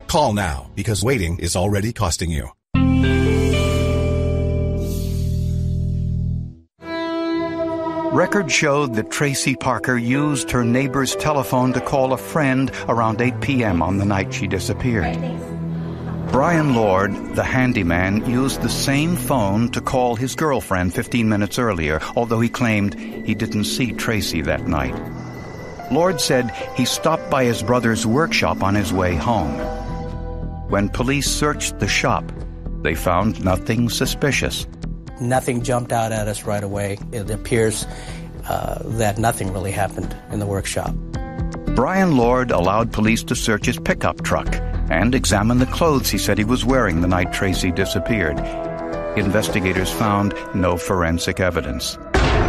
Call now, because waiting is already costing you. Records showed that Tracy Parker used her neighbor's telephone to call a friend around 8 p.m. on the night she disappeared. Brian Lord, the handyman, used the same phone to call his girlfriend 15 minutes earlier, although he claimed he didn't see Tracy that night. Lord said he stopped by his brother's workshop on his way home. When police searched the shop, they found nothing suspicious. Nothing jumped out at us right away. It appears that nothing really happened in the workshop. Brian Lord allowed police to search his pickup truck and examine the clothes he said he was wearing the night Tracy disappeared. Investigators found no forensic evidence.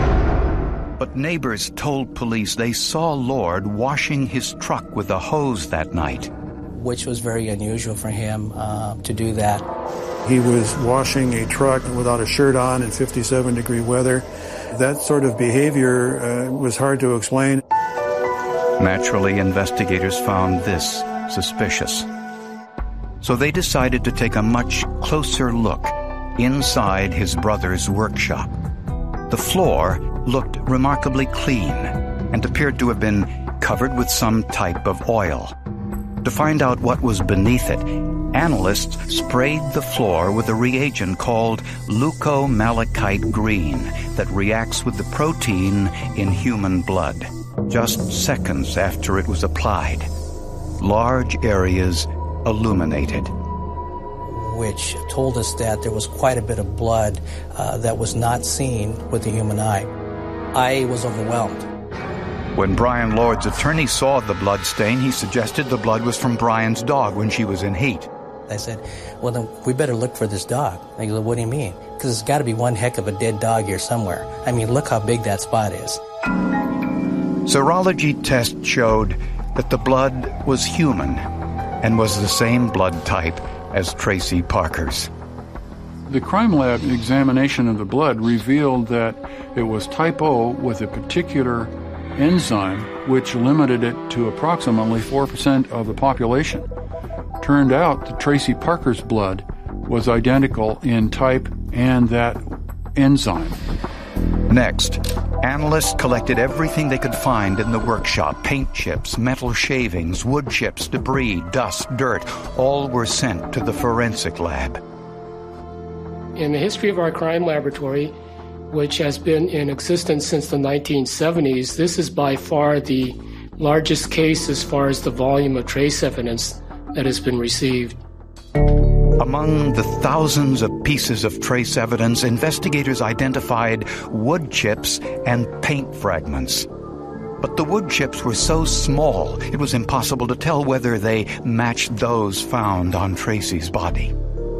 But neighbors told police they saw Lord washing his truck with a hose that night, which was very unusual for him to do that. He was washing a truck without a shirt on in 57-degree weather. That sort of behavior was hard to explain. Naturally, investigators found this suspicious. So they decided to take a much closer look inside his brother's workshop. The floor looked remarkably clean and appeared to have been covered with some type of oil. To find out what was beneath it, analysts sprayed the floor with a reagent called leukomalachite green that reacts with the protein in human blood. Just seconds after it was applied, large areas illuminated, which told us that there was quite a bit of blood that was not seen with the human eye. I was overwhelmed. When Brian Lord's attorney saw the blood stain, he suggested the blood was from Brian's dog when she was in heat. I said, well, then we better look for this dog. He goes, what do you mean? Because there's got to be one heck of a dead dog here somewhere. I mean, look how big that spot is. Serology tests showed that the blood was human and was the same blood type as Tracy Parker's. The crime lab examination of the blood revealed that it was type O with a particular enzyme which limited it to approximately 4% of the population. Turned out that Tracy Parker's blood was identical in type and that enzyme. Next, analysts collected everything they could find in the workshop: paint chips, metal shavings, wood chips, debris, dust, dirt. All were sent to the forensic lab. In the history of our crime laboratory, which has been in existence since the 1970s, this is by far the largest case as far as the volume of trace evidence that has been received. Among the thousands of pieces of trace evidence, investigators identified wood chips and paint fragments. But the wood chips were so small, it was impossible to tell whether they matched those found on Tracy's body.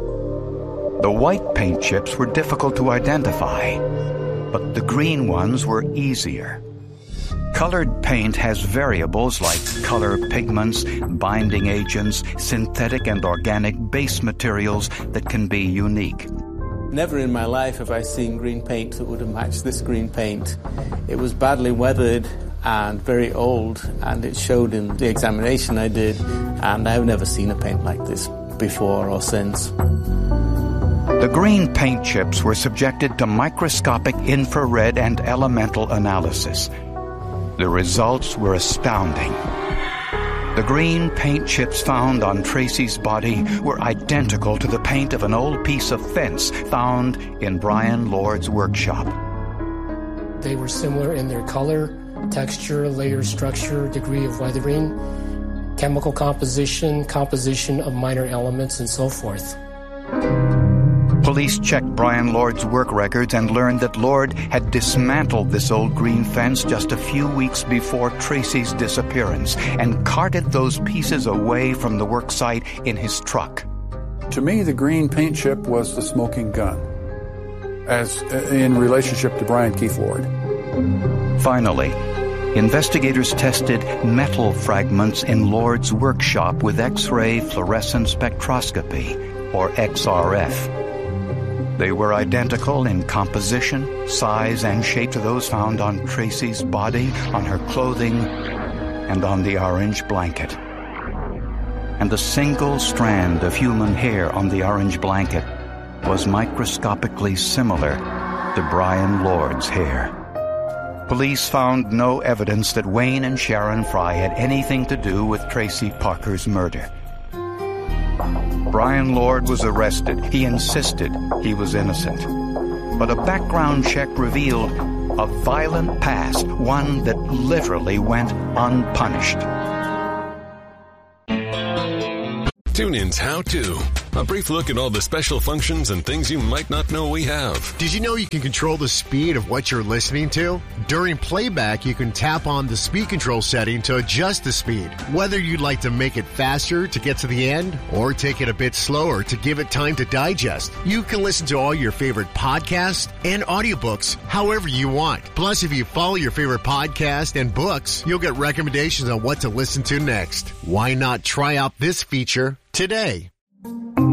The white paint chips were difficult to identify, but the green ones were easier. Colored paint has variables like color pigments, binding agents, synthetic and organic base materials that can be unique. Never in my life have I seen green paint that would have matched this green paint. It was badly weathered and very old, and it showed in the examination I did, and I've never seen a paint like this before or since. The green paint chips were subjected to microscopic infrared and elemental analysis. The results were astounding. The green paint chips found on Tracy's body were identical to the paint of an old piece of fence found in Brian Lord's workshop. They were similar in their color, texture, layer structure, degree of weathering, chemical composition, composition of minor elements, and so forth. Police checked Brian Lord's work records and learned that Lord had dismantled this old green fence just a few weeks before Tracy's disappearance and carted those pieces away from the work site in his truck. To me, the green paint chip was the smoking gun, as in relationship to Brian Keith Lord. Finally, investigators tested metal fragments in Lord's workshop with X-ray fluorescent spectroscopy, or XRF. They were identical in composition, size, and shape to those found on Tracy's body, on her clothing, and on the orange blanket. and a single strand of human hair on the orange blanket was microscopically similar to Brian Lord's hair. Police found no evidence that Wayne and Sharon Fry had anything to do with Tracy Parker's murder. Brian Lord was arrested. He insisted he was innocent. But a background check revealed a violent past, one that literally went unpunished. TuneIn's How To. A brief look at all the special functions and things you might not know we have. Did you know you can control the speed of what you're listening to? During playback, you can tap on the speed control setting to adjust the speed. Whether you'd like to make it faster to get to the end or take it a bit slower to give it time to digest, you can listen to all your favorite podcasts and audiobooks however you want. Plus, if you follow your favorite podcast and books, you'll get recommendations on what to listen to next. Why not try out this feature today?